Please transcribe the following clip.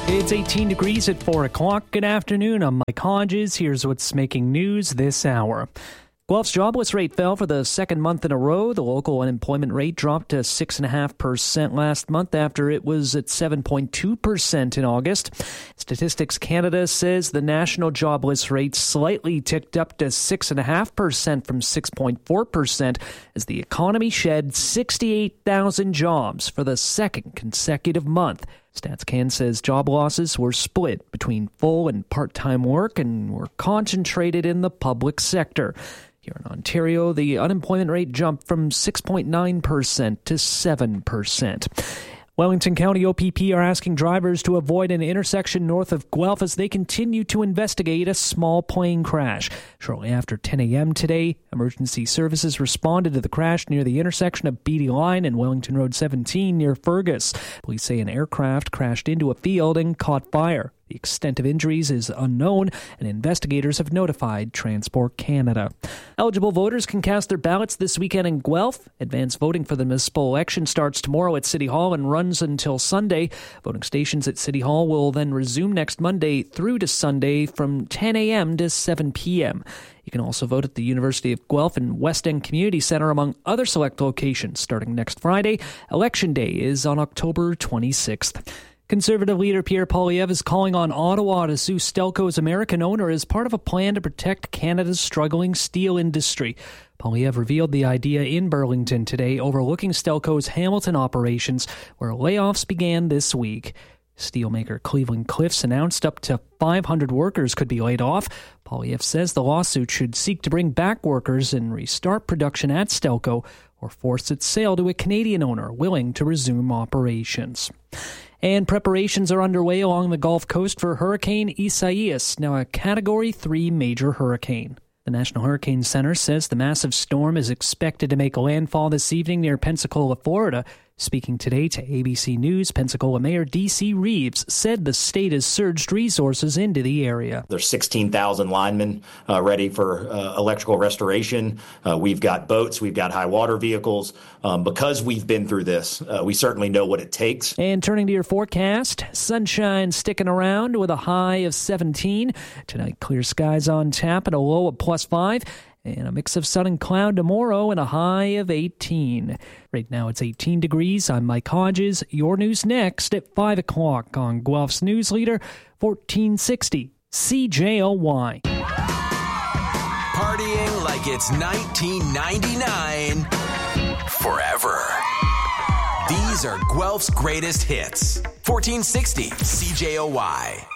It's 18 degrees at 4 o'clock. Good afternoon. I'm Mike Hodges. Here's what's making news this hour. Guelph's jobless rate fell for the second month in a row. The local unemployment rate dropped to 6.5% last month after it was at 7.2% in August. Statistics Canada says the national jobless rate slightly ticked up to 6.5% from 6.4% as the economy shed 68,000 jobs for the second consecutive month. StatsCan says job losses were split between full and part-time work and were concentrated in the public sector. Here in Ontario, the unemployment rate jumped from 6.9% to 7%. Wellington County OPP are asking drivers to avoid an intersection north of Guelph as they continue to investigate a small plane crash. Shortly after 10 a.m. today, emergency services responded to the crash near the intersection of Beatty Line and Wellington Road 17 near Fergus. Police say an aircraft crashed into a field and caught fire. The extent of injuries is unknown, and investigators have notified Transport Canada. Eligible voters can cast their ballots this weekend in Guelph. Advanced voting for the municipal election starts tomorrow at City Hall and runs until Sunday. Voting stations at City Hall will then resume next Monday through to Sunday from 10 a.m. to 7 p.m. You can also vote at the University of Guelph and West End Community Centre, among other select locations, starting next Friday. Election Day is on October 26th. Conservative leader Pierre Poilievre is calling on Ottawa to sue Stelco's American owner as part of a plan to protect Canada's struggling steel industry. Poilievre revealed the idea in Burlington today, overlooking Stelco's Hamilton operations, where layoffs began this week. Steelmaker Cleveland Cliffs announced up to 500 workers could be laid off. Poilievre says the lawsuit should seek to bring back workers and restart production at Stelco or force its sale to a Canadian owner willing to resume operations. And preparations are underway along the Gulf Coast for Hurricane Isaias, now a Category 3 major hurricane. The National Hurricane Center says the massive storm is expected to make landfall this evening near Pensacola, Florida. Speaking today to ABC News, Pensacola Mayor D.C. Reeves said the state has surged resources into the area. There's 16,000 linemen ready for electrical restoration. We've got boats. We've got high water vehicles. Because we've been through this, we certainly know what it takes. And turning to your forecast, sunshine sticking around with a high of 17. Tonight, clear skies on tap and a low of +5. And a mix of sun and cloud tomorrow and a high of 18. Right now it's 18 degrees. I'm Mike Hodges. Your news next at 5 o'clock on Guelph's News Leader, 1460 CJOY. Partying like it's 1999 forever. These are Guelph's greatest hits. 1460 CJOY.